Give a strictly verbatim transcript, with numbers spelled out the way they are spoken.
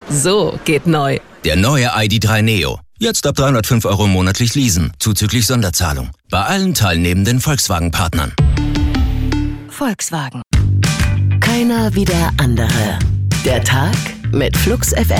So geht neu. Der neue I D drei Neo. Jetzt ab dreihundertfünf Euro monatlich leasen, zuzüglich Sonderzahlung. Bei allen teilnehmenden Volkswagen-Partnern. Volkswagen. Keiner wie der andere. Der Tag mit Flux F M.